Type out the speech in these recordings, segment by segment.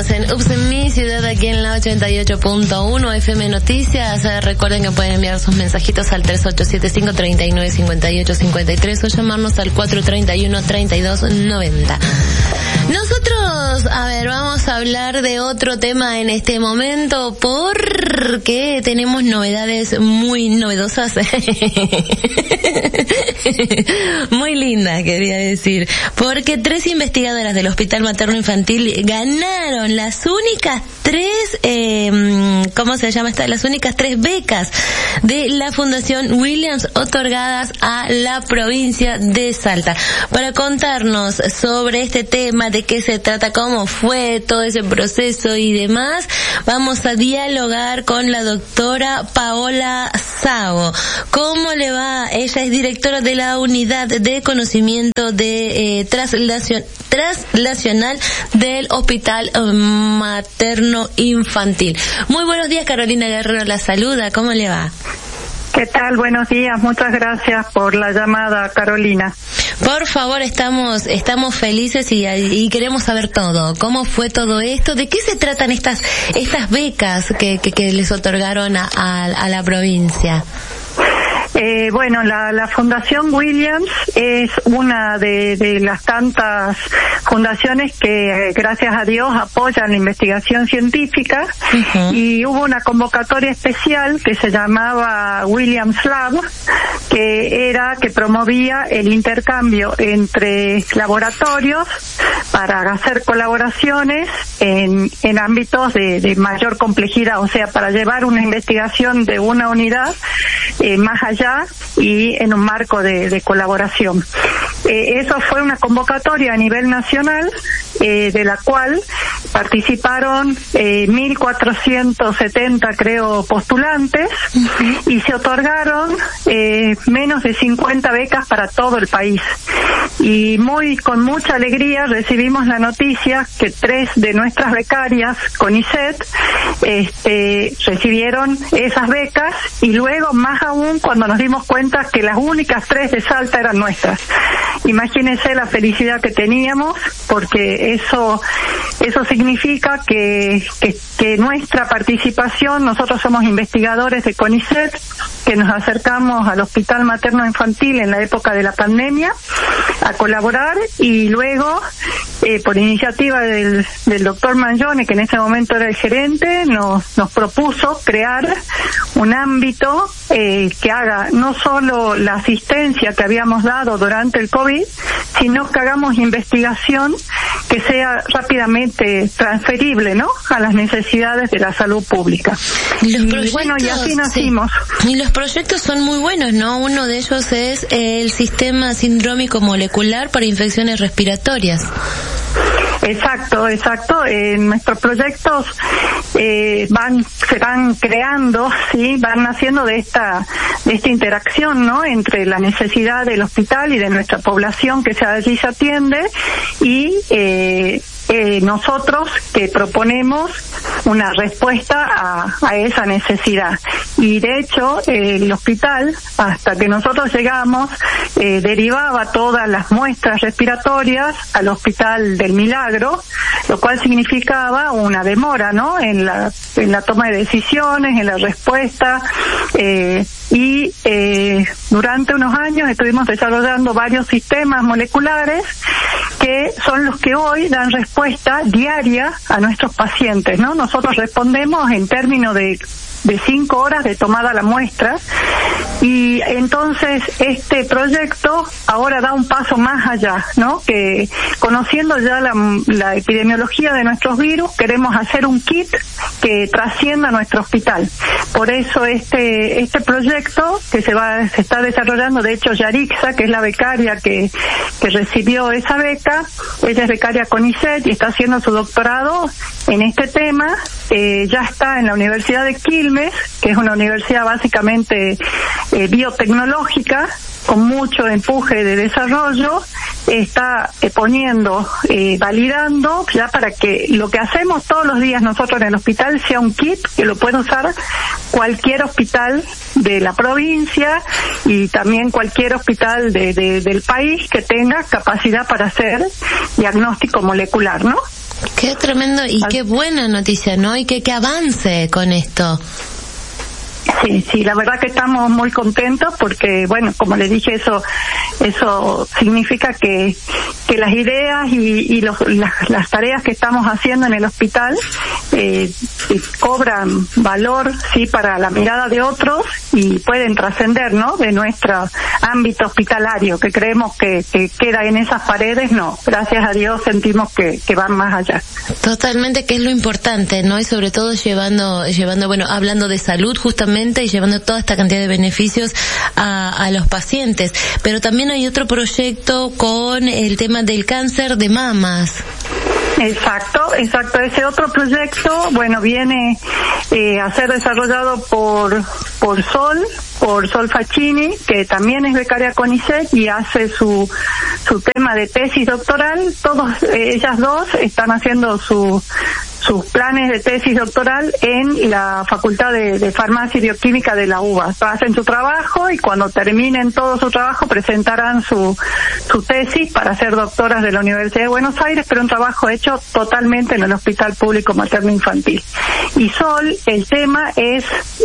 Estamos en Ups en mi ciudad, aquí en la 88.1 FM Noticias. Recuerden que pueden enviar sus mensajitos al 3875-3958-53 o llamarnos al 431-3290. Nosotros, vamos a hablar de otro tema en este momento porque tenemos novedades muy novedosas. Muy lindas, quería decir. Porque 3 investigadoras del Hospital Materno Infantil ganaron las únicas 3, las únicas 3 becas de la Fundación Williams otorgadas a la provincia de Salta. Para contarnos sobre este tema, de qué se trata, cómo fue todo ese proceso y demás, vamos a dialogar con la doctora Paola Sago. ¿Cómo le va? Ella es directora de la Unidad de Conocimiento de Translacional del Hospital Materno Infantil. Muy buenos días, Carolina Guerrero la saluda. ¿Cómo le va? ¿Qué tal? Buenos días. Muchas gracias por la llamada, Carolina. Por favor, estamos felices y queremos saber todo. ¿Cómo fue todo esto? ¿De qué se tratan estas becas que les otorgaron a la provincia? Bueno, la Fundación Williams es una de las tantas fundaciones que, gracias a Dios, apoyan la investigación científica. Uh-huh. Y hubo una convocatoria especial que se llamaba Williams Lab, que promovía el intercambio entre laboratorios para hacer colaboraciones en ámbitos de mayor complejidad, o sea, para llevar una investigación de una unidad más allá y en un marco de colaboración. Eso fue una convocatoria a nivel nacional, de la cual participaron 1.470, creo, postulantes. Uh-huh. Y se otorgaron menos de 50 becas para todo el país. Y con mucha alegría recibimos la noticia que 3 de nuestras becarias, CONICET, recibieron esas becas, y luego más aún cuando nos dimos cuenta que las únicas 3 de Salta eran nuestras. Imagínense la felicidad que teníamos, porque eso significa que nuestra participación, nosotros somos investigadores de CONICET, que nos acercamos al Hospital Materno Infantil en la época de la pandemia a colaborar, y luego por iniciativa del doctor Mangione, que en ese momento era el gerente, nos propuso crear un ámbito que haga no solo la asistencia que habíamos dado durante el COVID, sino que hagamos investigación que sea rápidamente transferible, ¿no?, a las necesidades de la salud pública. Y así nacimos. Sí. Y los proyectos son muy buenos, ¿no? Uno de ellos es el sistema sindrómico molecular para infecciones respiratorias. Exacto. Nuestros proyectos se van creando, sí, van naciendo de esta interacción, ¿no?, entre la necesidad del hospital y de nuestra población que allí se atiende, y nosotros que proponemos una respuesta a esa necesidad. Y de hecho el hospital, hasta que nosotros llegamos, derivaba todas las muestras respiratorias al Hospital del Milagro, lo cual significaba una demora, ¿no?, en la toma de decisiones, en la respuesta, y durante unos años estuvimos desarrollando varios sistemas moleculares que son los que hoy dan respuesta diaria a nuestros pacientes, ¿no? Nosotros respondemos en términos de 5 horas de tomada la muestra, y entonces este proyecto ahora da un paso más allá, ¿no?, que conociendo ya la epidemiología de nuestros virus, queremos hacer un kit que trascienda nuestro hospital. Por eso este proyecto que se está desarrollando, de hecho Yarixa, que es la becaria que recibió esa beca, ella es becaria CONICET y está haciendo su doctorado en este tema, ya está en la Universidad de Quilmes, que es una universidad básicamente biotecnológica, con mucho empuje de desarrollo, está validando ya para que lo que hacemos todos los días nosotros en el hospital sea un kit que lo puede usar cualquier hospital de la provincia y también cualquier hospital del país que tenga capacidad para hacer diagnóstico molecular, ¿no? Qué tremendo y qué buena noticia, ¿no? Y qué avance con esto. Sí, la verdad que estamos muy contentos porque, bueno, como le dije, eso significa que las ideas y las tareas que estamos haciendo en el hospital cobran valor, sí, para la mirada de otros y pueden trascender, ¿no?, de nuestro ámbito hospitalario, que creemos que queda en esas paredes. No, gracias a Dios sentimos que van más allá. Totalmente, que es lo importante, ¿no? Y sobre todo llevando, bueno, hablando de salud justamente y llevando toda esta cantidad de beneficios a los pacientes. Pero también hay otro proyecto con el tema del cáncer de mamas. Exacto. Ese otro proyecto, bueno, viene a ser desarrollado por Sol Facchini, que también es becaria CONICET y hace su tema de tesis doctoral. Ellas dos están haciendo sus planes de tesis doctoral en la Facultad de Farmacia y Bioquímica de la UBA. Hacen su trabajo y cuando terminen todo su trabajo presentarán su tesis para ser doctoras de la Universidad de Buenos Aires, pero un trabajo hecho totalmente en el Hospital Público Materno Infantil. Y Sol, el tema es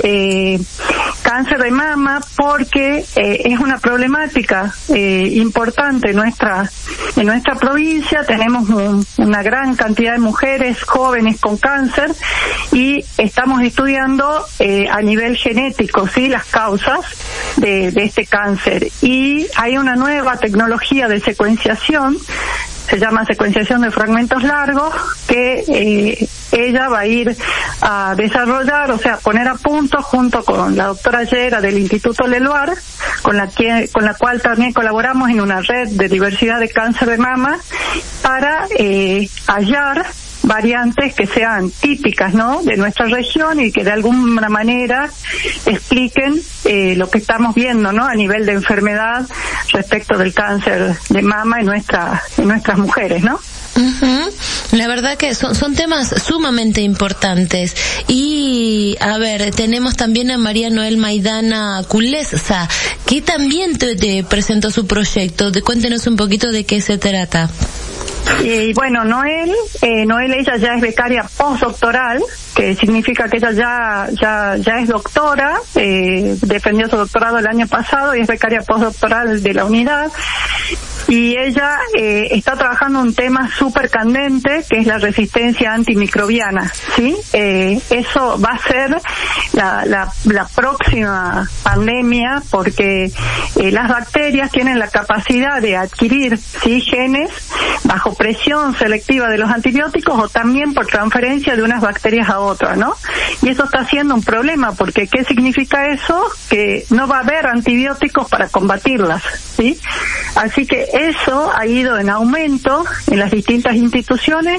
cáncer de mama, porque es una problemática importante en nuestra provincia. Tenemos una gran cantidad de mujeres jóvenes con cáncer y estamos estudiando a nivel genético, sí, las causas de este cáncer. Y hay una nueva tecnología de secuenciación, se llama secuenciación de fragmentos largos, que ella va a ir a desarrollar, o sea, poner a punto junto con la doctora Yera del Instituto Leluar, con la cual también colaboramos en una red de diversidad de cáncer de mama, para hallar variantes que sean típicas, ¿no?, de nuestra región y que de alguna manera expliquen lo que estamos viendo, ¿no?, a nivel de enfermedad respecto del cáncer de mama en nuestras mujeres, ¿no? Uh-huh. La verdad que son temas sumamente importantes. Y a ver, tenemos también a María Noel Maidana Culesa, que también te presentó su proyecto. Cuéntenos un poquito de qué se trata. Y bueno, Noel, ella ya es becaria postdoctoral, que significa que ella ya es doctora, defendió su doctorado el año pasado y es becaria postdoctoral de la unidad. Y ella está trabajando un tema súper candente, que es la resistencia antimicrobiana, ¿sí? Eso va a ser la próxima pandemia, porque las bacterias tienen la capacidad de adquirir, ¿sí?, genes bajo presión selectiva de los antibióticos o también por transferencia de unas bacterias a otras, ¿no? Y eso está siendo un problema, porque ¿qué significa eso? Que no va a haber antibióticos para combatirlas, ¿sí? Así que eso ha ido en aumento en las distintas instituciones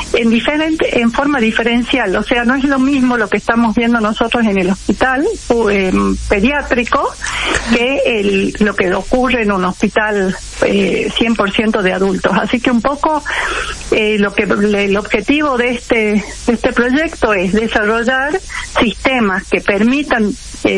en forma diferencial. O sea, no es lo mismo lo que estamos viendo nosotros en el hospital pediátrico que lo que ocurre en un hospital 100% de adultos. Así que un poco el objetivo de este proyecto es desarrollar sistemas que permitan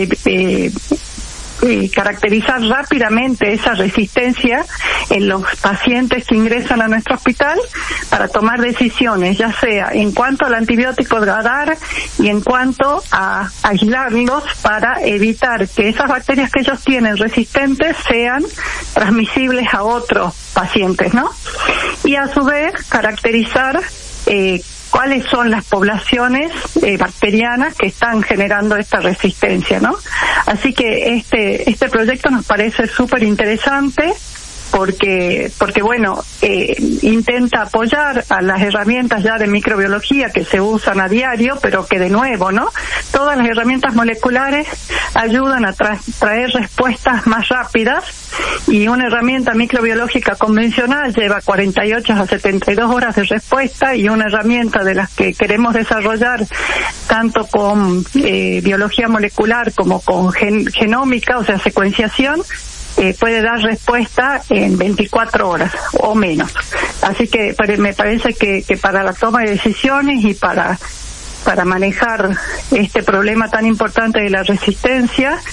caracterizar rápidamente esa resistencia en los pacientes que ingresan a nuestro hospital, para tomar decisiones, ya sea en cuanto al antibiótico a dar y en cuanto a aislarlos, para evitar que esas bacterias que ellos tienen resistentes sean transmisibles a otros pacientes, ¿no? Y a su vez caracterizar cuáles son las poblaciones bacterianas que están generando esta resistencia, ¿no? Así que este proyecto nos parece súper interesante, porque bueno, intenta apoyar a las herramientas ya de microbiología que se usan a diario, pero que de nuevo, ¿no?, todas las herramientas moleculares ayudan a traer respuestas más rápidas, y una herramienta microbiológica convencional lleva 48 a 72 horas de respuesta, y una herramienta de las que queremos desarrollar tanto con biología molecular como con genómica, o sea, secuenciación, puede dar respuesta en 24 horas o menos. Así que me parece que para la toma de decisiones y para manejar este problema tan importante de la resistencia,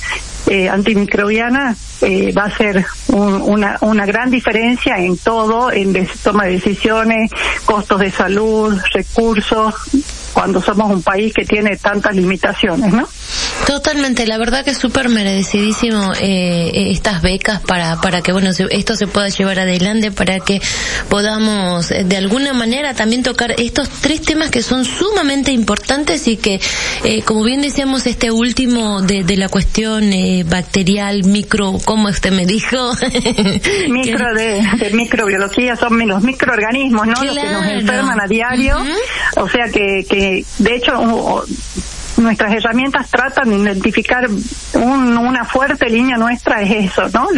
antimicrobiana va a ser una gran diferencia en todo, en toma de decisiones, costos de salud, recursos, cuando somos un país que tiene tantas limitaciones, ¿no? Totalmente, la verdad que es súper merecidísimo estas becas para que, bueno, esto se pueda llevar adelante, para que podamos de alguna manera también tocar estos 3 temas que son sumamente importantes y que, como bien decíamos, este último de la cuestión bacterial, micro, ¿cómo usted me dijo? Micro de microbiología, son los microorganismos, ¿no? Claro. Los que nos enferman a diario, o sea que de hecho nuestras herramientas tratan de identificar una fuerte línea nuestra es eso, ¿no?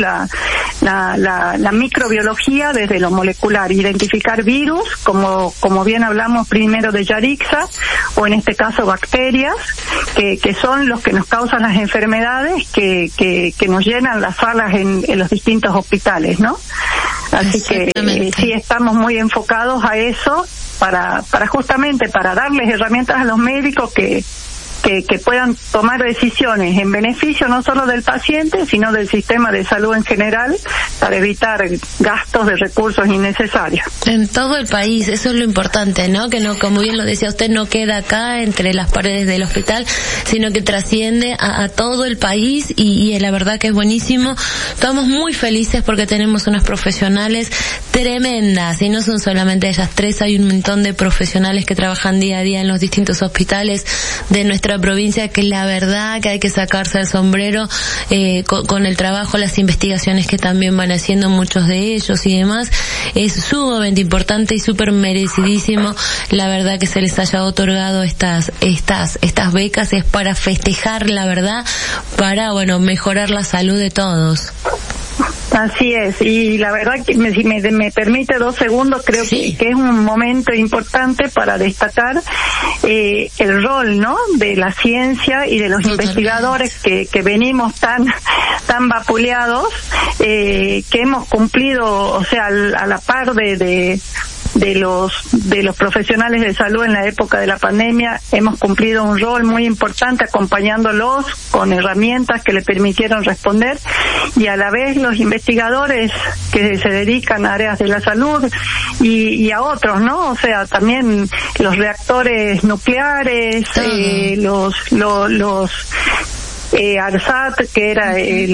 La microbiología desde lo molecular, identificar virus, como bien hablamos primero de Yarixa, o en este caso bacterias, que son los que nos causan las enfermedades que nos llenan las salas en los distintos hospitales, ¿no? Así que sí estamos muy enfocados a eso para justamente para darles herramientas a los médicos que puedan tomar decisiones en beneficio no solo del paciente, sino del sistema de salud en general, para evitar gastos de recursos innecesarios. En todo el país, eso es lo importante, ¿no? Que no, como bien lo decía usted, no queda acá entre las paredes del hospital, sino que trasciende a todo el país y la verdad que es buenísimo. Estamos muy felices porque tenemos unas profesionales tremendas, y no son solamente ellas 3, hay un montón de profesionales que trabajan día a día en los distintos hospitales de nuestra provincia, que la verdad que hay que sacarse el sombrero con el trabajo, las investigaciones que también van haciendo muchos de ellos y demás. Es sumamente importante y súper merecidísimo, la verdad, que se les haya otorgado estas becas. Es para festejar, la verdad, para, bueno, mejorar la salud de todos. Así es, y la verdad que si me permite 2 segundos, creo sí, que es un momento importante para destacar el rol, ¿no?, de la ciencia y de los investigadores que venimos tan vapuleados, que hemos cumplido, o sea, a la par de los profesionales de salud en la época de la pandemia. Hemos cumplido un rol muy importante acompañándolos con herramientas que le permitieron responder, y a la vez los investigadores que se dedican a áreas de la salud y a otros, ¿no? O sea, también los reactores nucleares, los ARSAT, que era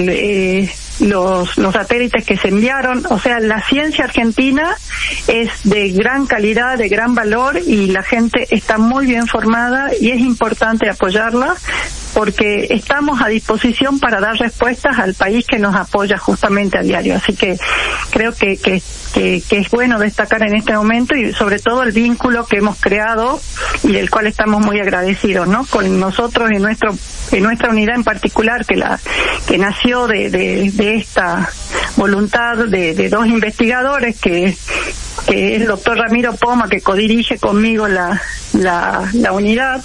los satélites que se enviaron. O sea, la ciencia argentina es de gran calidad, de gran valor, y la gente está muy bien formada y es importante apoyarla, porque estamos a disposición para dar respuestas al país que nos apoya justamente a diario. Así que creo que es bueno destacar en este momento, y sobre todo el vínculo que hemos creado y del cual estamos muy agradecidos, ¿no?, con nosotros en nuestra unidad en particular, que nació de esta voluntad de 2 investigadores, que es el doctor Ramiro Poma, que codirige conmigo la unidad.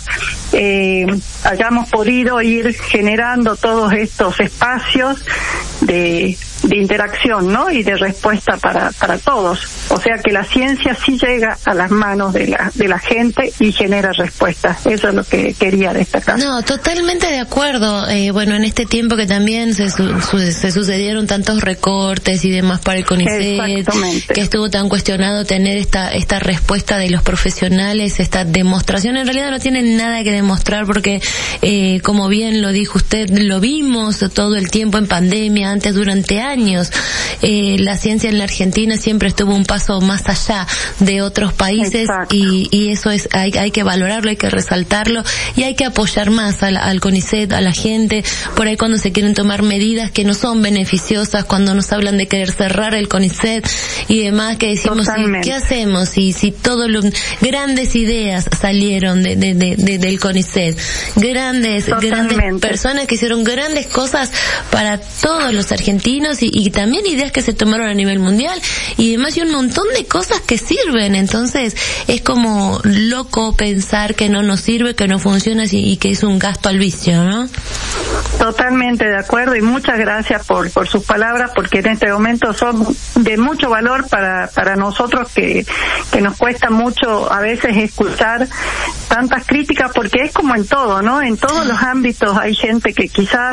Hayamos podido ir generando todos estos espacios de interacción, ¿no?, y de respuesta para todos. O sea que la ciencia sí llega a las manos de la gente y genera respuestas. Eso es lo que quería destacar. No, totalmente de acuerdo. Bueno, en este tiempo que también se sucedieron tantos recortes y demás para el CONICET, que estuvo tan cuestionado tener esta respuesta de los profesionales, esta demostración. En realidad no tienen nada que demostrar, porque como bien lo dijo usted, lo vimos todo el tiempo en pandemia, antes, durante años. La ciencia en la Argentina siempre estuvo un paso más allá de otros países. y eso es, hay que valorarlo, hay que resaltarlo, y hay que apoyar más al CONICET, a la gente, por ahí cuando se quieren tomar medidas que no son beneficiosas, cuando nos hablan de querer cerrar el CONICET y demás, que decimos, ¿qué hacemos? Si todas las grandes ideas salieron del CONICET, grandes personas que hicieron grandes cosas para todos los argentinos, y también ideas que se tomaron a nivel mundial y demás, y un montón de cosas que sirven. Entonces es como loco pensar que no nos sirve, que no funciona y que es un gasto al vicio, ¿no? Totalmente de acuerdo, y muchas gracias por sus palabras, porque en este momento son de mucho valor para nosotros, que nos cuesta mucho a veces escuchar tantas críticas, porque es como en todo, ¿no? En todos los ámbitos hay gente que quizás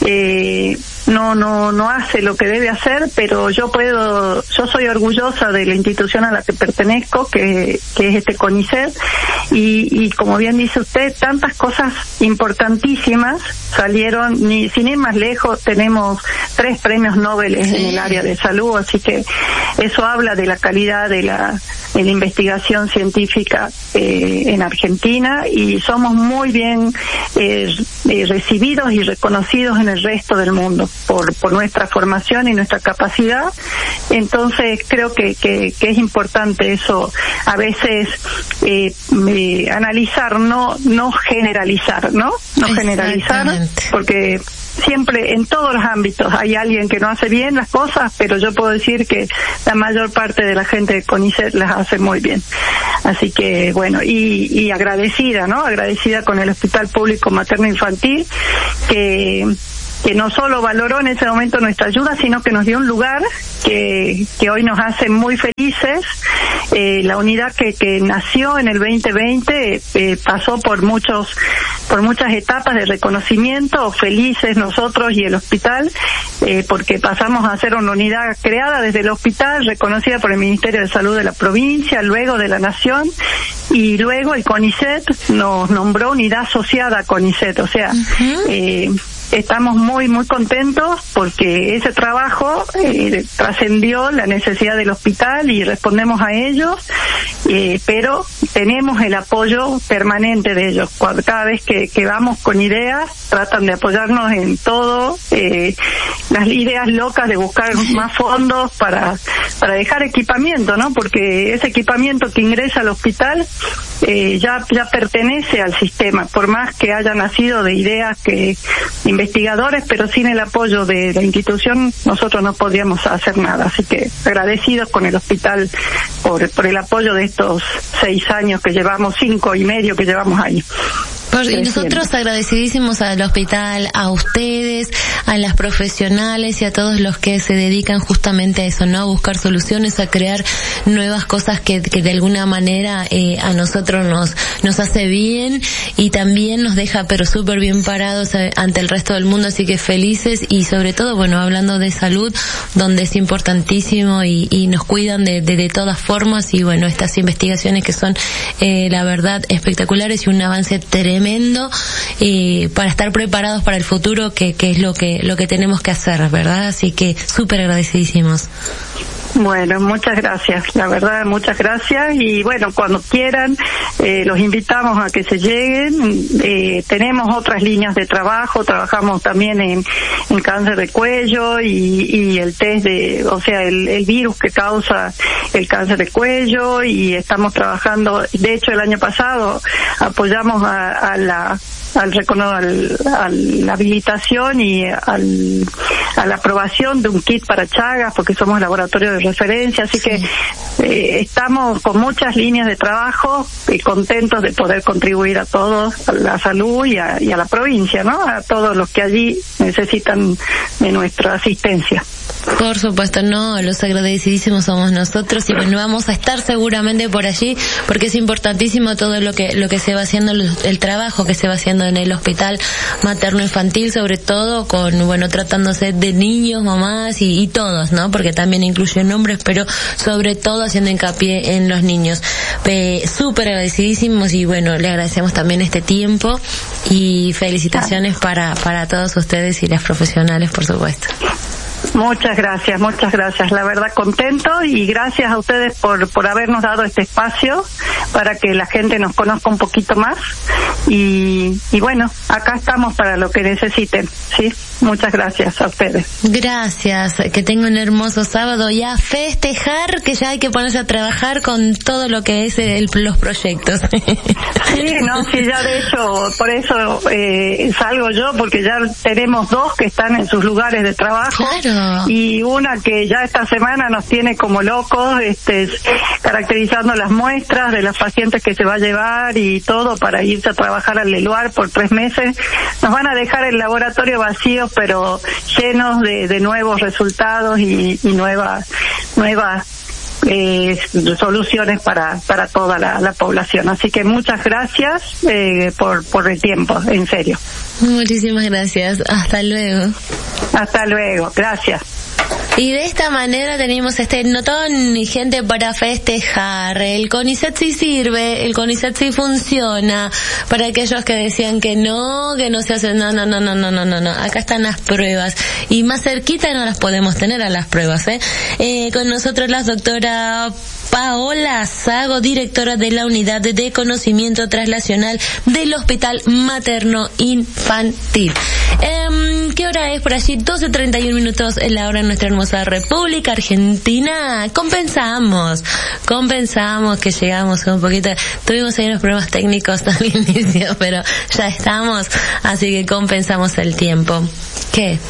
no hace lo que debe hacer, pero yo soy orgullosa de la institución a la que pertenezco, que es este CONICET, y como bien dice usted, tantas cosas importantísimas salieron, sin ir más lejos, tenemos 3 premios Nobel en el área de salud, así que eso habla de la calidad de la investigación científica en Argentina, y somos muy bien recibidos y reconocidos en el resto del mundo por nuestra formación y nuestra capacidad. Entonces creo que es importante eso, a veces analizar, no generalizar, ¿no? No generalizar, porque siempre en todos los ámbitos hay alguien que no hace bien las cosas, pero yo puedo decir que la mayor parte de la gente de CONICET las hace muy bien. Así que bueno, y agradecida, ¿no? Agradecida con el Hospital Público Materno Infantil, que no solo valoró en ese momento nuestra ayuda, sino que nos dio un lugar que hoy nos hace muy felices. La unidad que nació en el 2020 pasó por muchas etapas de reconocimiento, felices nosotros y el hospital, porque pasamos a ser una unidad creada desde el hospital, reconocida por el Ministerio de Salud de la provincia, luego de la nación, y luego el CONICET nos nombró unidad asociada a CONICET, o sea, estamos muy muy contentos porque ese trabajo trascendió la necesidad del hospital y respondemos a ellos, pero tenemos el apoyo permanente de ellos. Cada vez que vamos con ideas, tratan de apoyarnos en todo, las ideas locas de buscar más fondos para dejar equipamiento, ¿no? Porque ese equipamiento que ingresa al hospital ya pertenece al sistema, por más que haya nacido de ideas que investigadores, pero sin el apoyo de la institución nosotros no podríamos hacer nada. Así que agradecidos con el hospital por el apoyo de estos 6 años que llevamos, 5 y medio que llevamos ahí. Y nosotros agradecidísimos al hospital, a ustedes, a las profesionales y a todos los que se dedican justamente a eso, ¿no? A buscar soluciones, a crear nuevas cosas que de alguna manera a nosotros nos hace bien y también nos deja pero súper bien parados ante el resto del mundo, así que felices y sobre todo, bueno, hablando de salud, donde es importantísimo y nos cuidan de todas formas, y bueno, estas investigaciones que son la verdad espectaculares y un avance tremendo para estar preparados para el futuro, que es lo que tenemos que hacer, ¿verdad? Así que súper agradecidísimos. Bueno, muchas gracias, la verdad, muchas gracias, y bueno, cuando quieran, los invitamos a que se lleguen. Tenemos otras líneas de trabajo, trabajamos también en cáncer de cuello y el test o sea, el virus que causa el cáncer de cuello, y estamos trabajando, de hecho el año pasado apoyamos a la habilitación y a la aprobación de un kit para Chagas, porque somos laboratorio de referencia, así que estamos con muchas líneas de trabajo y contentos de poder contribuir a todos, a la salud y a la provincia, ¿no? A todos los que allí necesitan de nuestra asistencia. Por supuesto, no, los agradecidísimos somos nosotros, y bueno, vamos a estar seguramente por allí, porque es importantísimo todo lo que se va haciendo, el trabajo que se va haciendo en el hospital materno infantil, sobre todo tratándose de niños, mamás y todos, ¿no? Porque también incluyen hombres, pero sobre todo haciendo hincapié en los niños. Súper agradecidísimos, y bueno, le agradecemos también este tiempo y felicitaciones para todos ustedes y las profesionales, por supuesto. Muchas gracias, la verdad contento, y gracias a ustedes por habernos dado este espacio para que la gente nos conozca un poquito más, y bueno, acá estamos para lo que necesiten, ¿sí? Muchas gracias a ustedes. Gracias, que tengan un hermoso sábado y a festejar, que ya hay que ponerse a trabajar con todo lo que es los proyectos. Sí, ya de hecho, por eso salgo yo, porque ya tenemos 2 que están en sus lugares de trabajo. Claro. Y una que ya esta semana nos tiene como locos, caracterizando las muestras de los pacientes que se va a llevar y todo para irse a trabajar al Leluar por 3 meses. Nos van a dejar el laboratorio vacío, pero llenos de nuevos resultados y nuevas soluciones para toda la población. Así que muchas gracias por el tiempo, en serio. Muchísimas gracias. Hasta luego. Hasta luego. Gracias. Y de esta manera tenemos este notón y gente para festejar. El CONICET sí sirve, el CONICET sí funciona. Para aquellos que decían que no se hace, no. Acá están las pruebas. Y más cerquita no las podemos tener a las pruebas, con nosotros la doctora Paola Sago, directora de la Unidad de Conocimiento Translacional del Hospital Materno Infantil. ¿Qué hora es por allí? 12:31 es la hora en nuestra hermosa República Argentina. Compensamos que llegamos un poquito. Tuvimos ahí unos problemas técnicos al inicio, pero ya estamos, así que compensamos el tiempo. ¿Qué?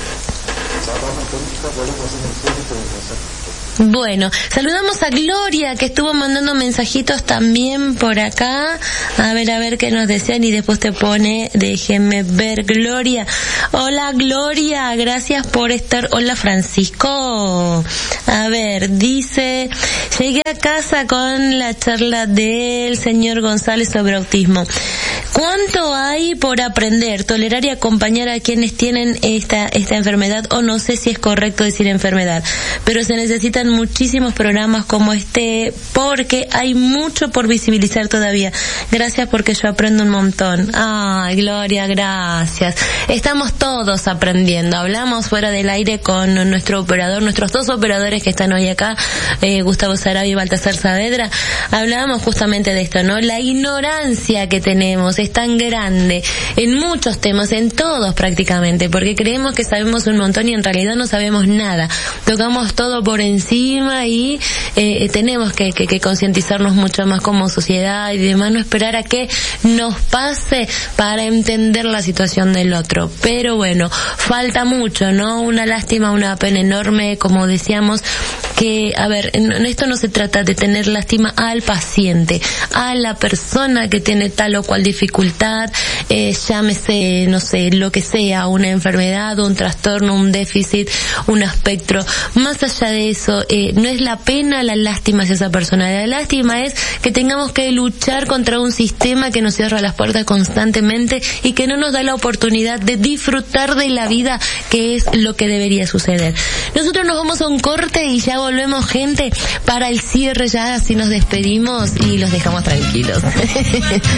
Bueno, saludamos a Gloria, que estuvo mandando mensajitos también por acá. A ver qué nos decían, y después te pone, déjenme ver, Gloria. Hola, Gloria, gracias por estar. Hola, Francisco. A ver, dice, llegué a casa con la charla del señor González sobre autismo. ¿Cuánto hay por aprender, tolerar y acompañar a quienes tienen esta enfermedad? O no sé si es correcto decir enfermedad, pero se necesitan muchísimos programas como este, porque hay mucho por visibilizar todavía. Gracias, porque yo aprendo un montón. Ay, Gloria, gracias. Estamos todos aprendiendo. Hablamos fuera del aire con nuestro operador, nuestros dos operadores que están hoy acá, Gustavo Sarabia y Baltasar Saavedra. Hablábamos justamente de esto, ¿no? La ignorancia que tenemos es tan grande en muchos temas, en todos prácticamente, porque creemos que sabemos un montón y en realidad no sabemos nada. Tocamos todo por encima y tenemos que concientizarnos mucho más como sociedad y demás, no esperar a que nos pase para entender la situación del otro. Pero bueno, falta mucho, ¿no? Una lástima, una pena enorme, como decíamos, que, a ver, esto no se trata de tener lástima al paciente, a la persona que tiene tal o cual dificultad, llámese, no sé, lo que sea, una enfermedad, un trastorno, un déficit, un espectro. Más allá de eso, no es la pena, la lástima hacia esa persona. La lástima es que tengamos que luchar contra un sistema que nos cierra las puertas constantemente y que no nos da la oportunidad de disfrutar de la vida, que es lo que debería suceder. Nosotros nos vamos a un corte y ya volvemos, gente, para el cierre, ya así nos despedimos y los dejamos tranquilos.